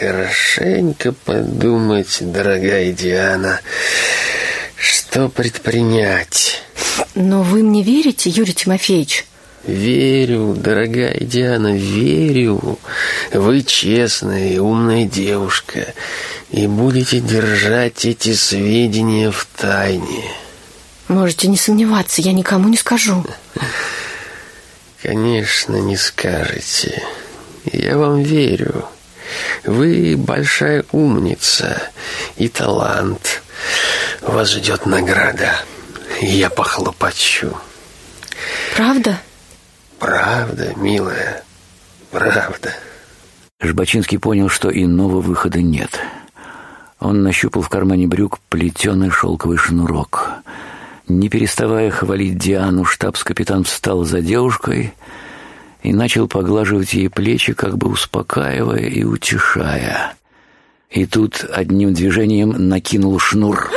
хорошенько подумать, дорогая Диана, что предпринять. Но вы мне верите, Юрий Тимофеевич? Верю, дорогая Диана, верю. Вы честная и умная девушка, и будете держать эти сведения в тайне. Можете не сомневаться, я никому не скажу. Конечно, не скажете. Я вам верю. Вы большая умница и талант. Вас ждет награда. Я похлопочу. Правда? Правда, милая, правда. Жбачинский понял, что иного выхода нет. Он нащупал в кармане брюк плетеный шелковый шнурок. Не переставая хвалить Диану, штабс-капитан встал за девушкой и начал поглаживать ей плечи, как бы успокаивая и утешая. И тут одним движением накинул шнур.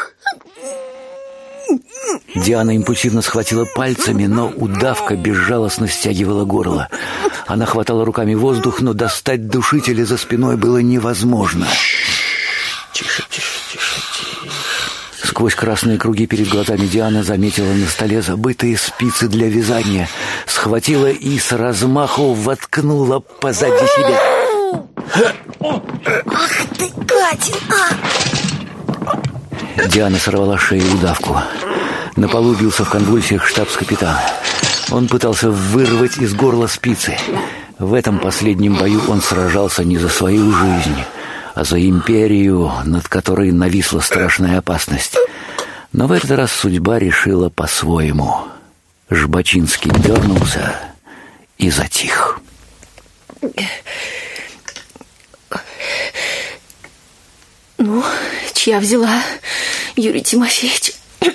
Диана импульсивно схватила пальцами, но удавка безжалостно стягивала горло. Она хватала руками воздух, но достать душителя за спиной было невозможно. Тише, тише, тише, тише. Сквозь красные круги перед глазами Диана заметила на столе забытые спицы для вязания, схватила и с размаху воткнула позади себя. Ах ты, Катя! Диана сорвала шею удавку. На полу бился в конвульсиях штабс-капитан. Он пытался вырвать из горла спицы. В этом последнем бою он сражался не за свою жизнь, а за империю, над которой нависла страшная опасность. Но в этот раз судьба решила по-своему. Жбачинский дернулся и затих. Ну, чья взяла, Юрий Тимофеевич?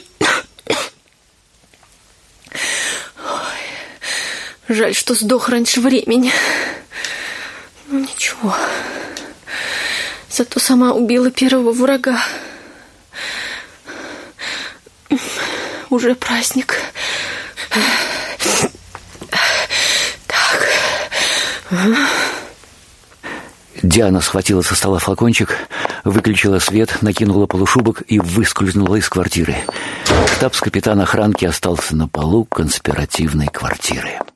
Ой, жаль, что сдох раньше времени. Ну, ничего. Зато сама убила первого врага. Уже праздник. Так. Диана схватила со стола флакончик, выключила свет, накинула полушубок и выскользнула из квартиры. Штабс-капитан охранки остался на полу конспиративной квартиры.